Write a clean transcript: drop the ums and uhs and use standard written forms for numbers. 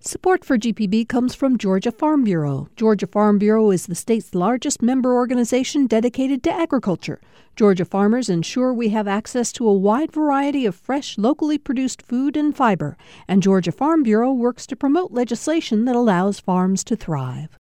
Support for GPB comes from Georgia Farm Bureau. Georgia Farm Bureau is the state's largest member organization dedicated to agriculture. Georgia farmers ensure we have access to a wide variety of fresh, locally produced food and fiber. And Georgia Farm Bureau works to promote legislation that allows farms to thrive.